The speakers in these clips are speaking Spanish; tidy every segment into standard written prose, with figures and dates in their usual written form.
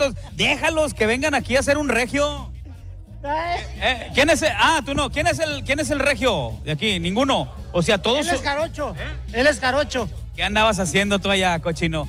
estos, déjalos que vengan aquí a hacer un regio. ¿Quién es tú no, ¿quién es el regio de aquí? Ninguno. O sea, todos. Él es jarocho. Él es jarocho. ¿Qué andabas haciendo tú allá, cochino?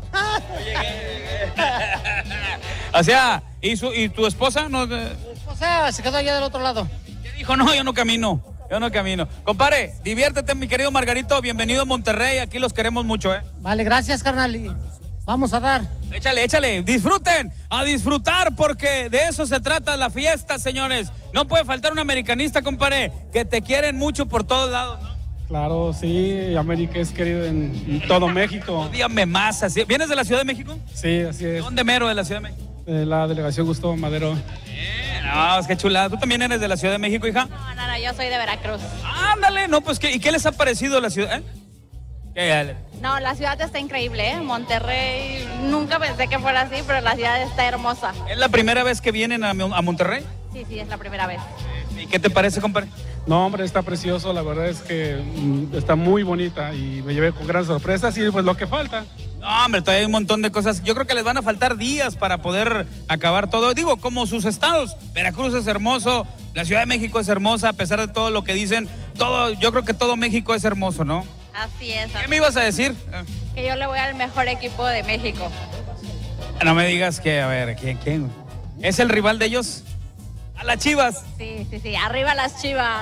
O sea, ¿y tu esposa? No, Mi esposa se quedó allá del otro lado. ¿qué dijo? No, yo no camino. Compadre, diviértete, mi querido Margarito. Bienvenido a Monterrey. Aquí los queremos mucho, ¿eh? Vale, gracias, carnal. Y vamos a dar. Échale. Disfruten, a disfrutar, porque de eso se trata la fiesta, señores. No puede faltar un americanista, compadre, que te quieren mucho por todos lados, ¿no? Claro, sí, América es querido en todo México. Dígame más, así. ¿Vienes de la Ciudad de México? Sí, así es. ¿Dónde mero de la Ciudad de México? La delegación Gustavo Madero. No, es que chulada. ¿Tú también eres de la Ciudad de México, hija? No, yo soy de Veracruz. Ándale, no, pues, ¿y qué les ha parecido la ciudad? No, la ciudad está increíble, ¿eh? Monterrey, nunca pensé que fuera así, pero la ciudad está hermosa. ¿Es la primera vez que vienen a Monterrey? Sí, es la primera vez. ¿Y qué te parece, compadre? No, hombre, está precioso, la verdad es que está muy bonita y me llevé con grandes sorpresas y pues lo que falta. No, hombre, todavía hay un montón de cosas. Yo creo que les van a faltar días para poder acabar todo. Digo, como sus estados. Veracruz es hermoso, la Ciudad de México es hermosa, a pesar de todo lo que dicen. Yo creo que todo México es hermoso, ¿no? Así es. ¿Qué me ibas a decir? Que yo le voy al mejor equipo de México. No me digas que, a ver, ¿quién? ¿Es el rival de ellos? ¿A las Chivas? Sí, arriba las Chivas.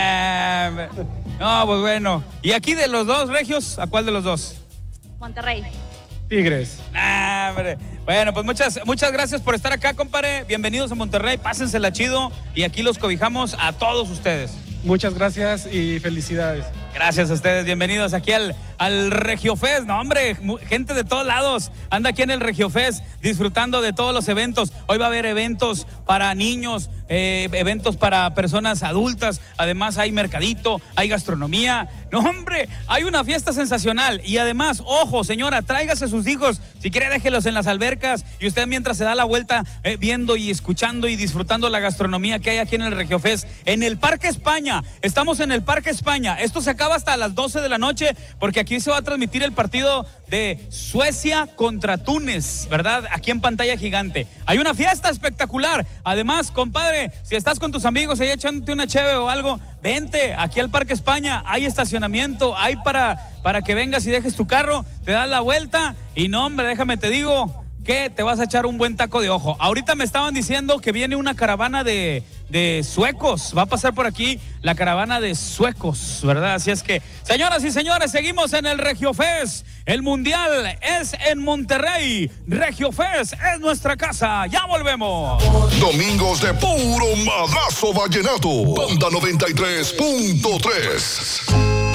No, pues bueno. ¿Y aquí de los dos regios, a cuál de los dos? Monterrey. Tigres. Hombre. Bueno, pues muchas gracias por estar acá, compadre. Bienvenidos a Monterrey, pásensela chido y aquí los cobijamos a todos ustedes. Muchas gracias y felicidades. Gracias a ustedes, bienvenidos aquí al Regiofest. No, hombre, gente de todos lados anda aquí en el Regiofest disfrutando de todos los eventos. Hoy va a haber eventos para niños, eventos para personas adultas. Además hay mercadito, hay gastronomía. No, hombre, hay una fiesta sensacional. Y además, ojo, señora, tráigase a sus hijos. Si quiere, déjelos en las albercas. Y usted mientras se da la vuelta viendo y escuchando y disfrutando la gastronomía que hay aquí en el Regiofest. En el Parque España. Estamos en el Parque España. Esto se acaba hasta las 12 de la noche porque aquí se va a transmitir el partido de Suecia contra Túnez, ¿verdad? Aquí en pantalla gigante. Hay una fiesta espectacular. Además, compadre, si estás con tus amigos ahí echándote una cheve o algo, vente aquí al Parque España. Hay estacionamiento, hay para que vengas y dejes tu carro, te das la vuelta y no, hombre, déjame te digo que te vas a echar un buen taco de ojo. Ahorita me estaban diciendo que viene una caravana de suecos. Va a pasar por aquí la caravana de suecos, ¿verdad? Así es que, señoras y señores, seguimos en el Regiofest. El mundial es en Monterrey. Regiofest es nuestra casa. Ya volvemos. Domingos de puro madrazo vallenato. Banda 93.3.